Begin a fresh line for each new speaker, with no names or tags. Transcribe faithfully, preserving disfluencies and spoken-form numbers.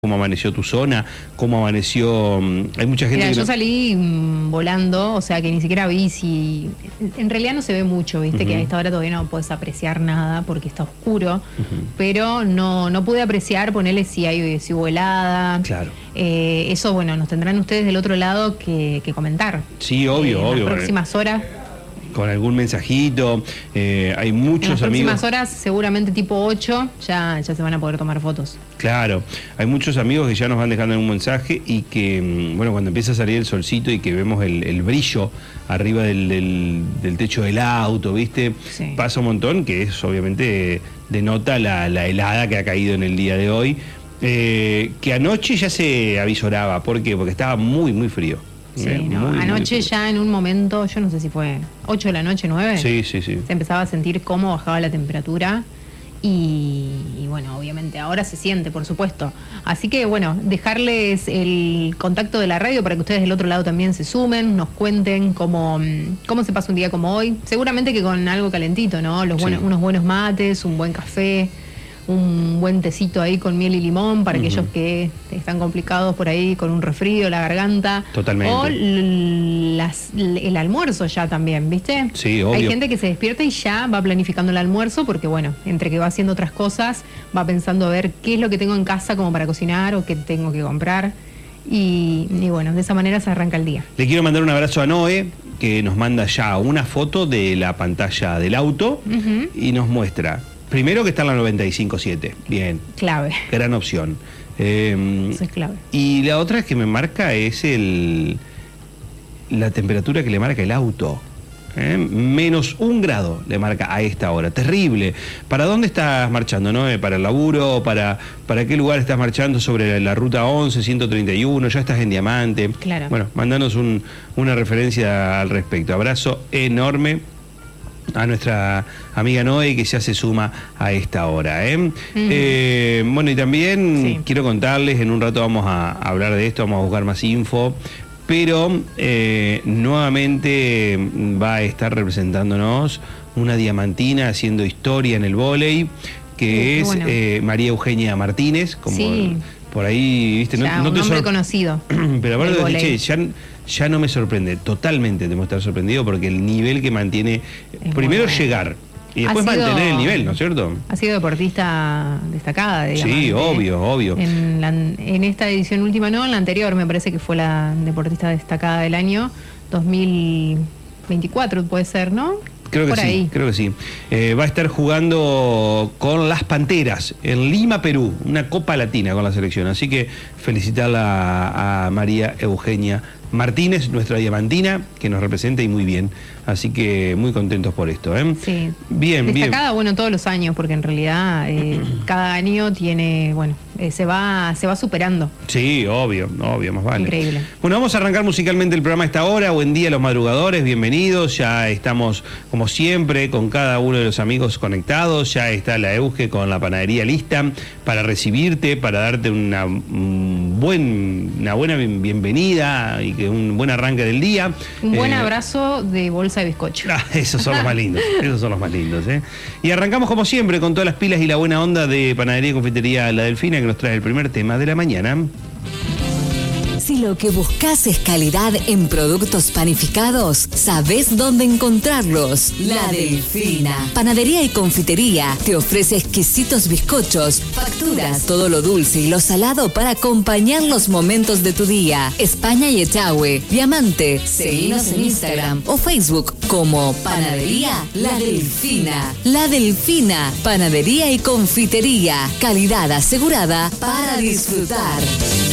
¿Cómo amaneció tu zona? ¿Cómo amaneció? Hay mucha gente.
Mira,
que
yo
no...
salí mmm, volando, o sea que ni siquiera vi si... En realidad no se ve mucho, viste, uh-huh. que a esta hora todavía no puedes apreciar nada porque está oscuro, uh-huh. pero no, no pude apreciar, ponerle si hay si hubo helada.
Claro.
Eh, eso, bueno, nos tendrán ustedes del otro lado que, que comentar.
Sí, obvio,
eh, en
obvio.
En las próximas horas.
Con algún mensajito, eh, hay muchos
amigos. En las próximas
amigos...
horas, seguramente tipo ocho, ya, ya se van a poder tomar fotos.
Claro, hay muchos amigos que ya nos van dejando un mensaje y que, bueno, cuando empieza a salir el solcito y que vemos el, el brillo arriba del, del, del techo del auto, ¿viste? Sí. Pasa un montón, que es obviamente denota la, la helada que ha caído en el día de hoy, eh, que anoche ya se avisoraba. ¿Por qué? Porque estaba muy, muy frío.
Sí, no. Muy, anoche muy ya en un momento, yo no sé si fue ocho de la noche, nueve,
sí, sí, sí.
se empezaba a sentir cómo bajaba la temperatura y, y bueno, obviamente ahora se siente, por supuesto. Así que bueno, dejarles el contacto de la radio para que ustedes del otro lado también se sumen, nos cuenten cómo, cómo se pasa un día como hoy. Seguramente que con algo calentito, ¿no? Los buenos, sí. Unos buenos mates, un buen café, un buen tecito ahí con miel y limón para uh-huh. aquellos que están complicados por ahí con un resfrío, la garganta.
Totalmente.
O las, el almuerzo ya también, ¿viste?
Sí, obvio.
Hay gente que se despierta y ya va planificando el almuerzo porque, bueno, entre que va haciendo otras cosas, va pensando a ver qué es lo que tengo en casa como para cocinar o qué tengo que comprar. Y, y bueno, de esa manera se arranca el día.
Le quiero mandar un abrazo a Noé, que nos manda ya una foto de la pantalla del auto uh-huh. y nos muestra... Primero que está en la noventa y cinco punto siete. Bien.
Clave.
Gran opción. Eh,
Eso es clave.
Y la otra que me marca es el la temperatura que le marca el auto. ¿eh? Menos un grado le marca a esta hora. Terrible. ¿Para dónde estás marchando, no? ¿Para el laburo? ¿Para, para qué lugar estás marchando? Sobre la ruta once, ciento treinta y uno. ¿Ya estás en Diamante?
Claro. Bueno,
mandanos un, una referencia al respecto. Abrazo enorme a nuestra amiga Noé, que ya se suma a esta hora. ¿eh? Mm. Eh, bueno, y también sí. quiero contarles, en un rato vamos a hablar de esto, vamos a buscar más info, pero eh, nuevamente va a estar representándonos una diamantina haciendo historia en el vóley, que sí, es bueno. eh, María Eugenia Martínez, como
sí.
por ahí, viste,
ya,
no, no
un
te
nombre
sor...
conocido.
Pero aparte de che, ya ya no me sorprende, totalmente debo estar sorprendido porque el nivel que mantiene, es primero bueno. llegar y después sido, mantener el nivel, ¿no es cierto?
Ha sido deportista destacada, digamos.
Sí, obvio, eh, obvio.
En, la, en esta edición última no, en la anterior me parece que fue la deportista destacada del año dos mil veinticuatro, puede ser, ¿no?
Creo que
Por
sí,
ahí.
creo que sí. Eh, va a estar jugando con las Panteras en Lima, Perú, una Copa Latina con la selección. Así que felicitarla a, a María Eugenia Martínez, nuestra diamantina, que nos representa y muy bien. Así que muy contentos por esto. ¿eh?
Sí.
Bien,
Destacada,
bien.
Destacada, bueno, todos los años, porque en realidad eh, cada año tiene, bueno, eh, se va se va superando.
Sí, obvio, obvio, más vale.
Increíble.
Bueno, vamos a arrancar musicalmente el programa a esta hora. Buen día a los madrugadores, bienvenidos. Ya estamos, como siempre, con cada uno de los amigos conectados. Ya está la Euge con la panadería lista para recibirte, para darte una, un buen, una buena bienvenida y que un buen arranque del día.
Un buen
eh,
abrazo de bolsa de bizcocho.
Ah, esos son los más lindos, esos son los más lindos. ¿eh? Y arrancamos como siempre con todas las pilas y la buena onda de Panadería y Confitería La Delfina, que nos trae el primer tema de la mañana.
Si lo que buscas es calidad en productos panificados, ¿sabés dónde encontrarlos? La Delfina. Panadería y Confitería te ofrece exquisitos bizcochos, facturas, todo lo dulce y lo salado para acompañar los momentos de tu día. España y Echagüe, Diamante. Seguinos en Instagram o Facebook como Panadería La Delfina. La Delfina. Panadería y Confitería. Calidad asegurada para disfrutar.